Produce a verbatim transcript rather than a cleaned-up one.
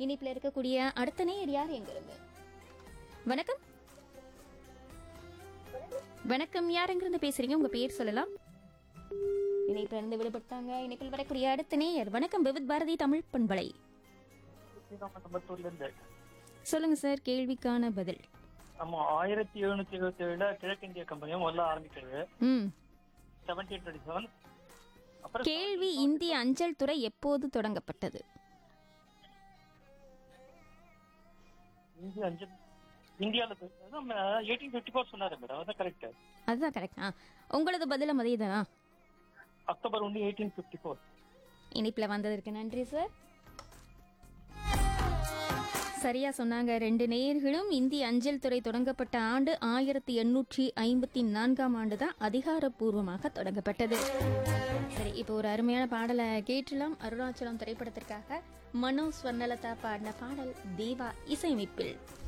இனிப்புல இருக்கக்கூடிய அடுத்த நேயர் யார் எங்க இருந்து? வணக்கம். வணக்கம், யார் எங்க இருந்து பேசுறீங்க? உங்க பேர் சொல்லலாம். இணைப்புல இருந்து விடுபட்டாங்க. இணைப்பில் வரக்கூடிய அடுத்த நேயர். வணக்கம், விவித் பாரதி தமிழ் பண்பலை. சொல்லுங்க சார், கேள்விக்கான பதில். ஆமா, ஆயிரத்தி எழுநூத்தி எழுபத்தி ஏழுல கிழக்கிந்திய கம்பெனியை முதல்ல ஆரம்பிக்கிறது. ம் செவன்டீன் டுவெண்ட்டி செவன். அப்புறம் கேள்வி, இந்திய அஞ்சல் துறை எப்போது தொடங்கப்பட்டது? இந்திய அஞ்சல் இந்தியாவில் எயிட்டீன் பிப்டி ஃபோர் சொன்னாரு மேடம், அதான் கரெக்ட். அதுதான் கரெக்டா? உங்களது பதில மதியதானா? அக்டோபர் ஒன்று எயிட்டீன் பிப்டி ஃபோர். இனிப்புல வந்ததற்கு நன்றி சார். சரியா சொன்னாங்க ரெண்டு நேயர்களும். இந்திய அஞ்சல் துறை தொடங்கப்பட்ட ஆண்டு ஆயிரத்தி எண்ணூற்றி ஐம்பத்தி நான்காம் ஆண்டு தான் அதிகாரப்பூர்வமாக தொடங்கப்பட்டது. சரி, இப்போ ஒரு அருமையான பாடலை கேட்டலாம். அருணாச்சலம் திரைப்படத்திற்காக மனோ ஸ்வர்ணலதா பாடின பாடல், தேவா இசையமைப்பில்.